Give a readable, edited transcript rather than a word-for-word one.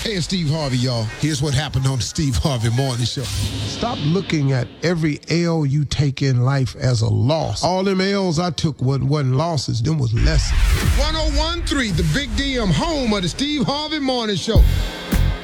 Hey, it's Steve Harvey, y'all. Here's what happened on the Steve Harvey Morning Show. Stop looking at every L you take in life as a loss. All them L's I took wasn't losses, them was lessons. 1013, the Big DM, home of the Steve Harvey Morning Show.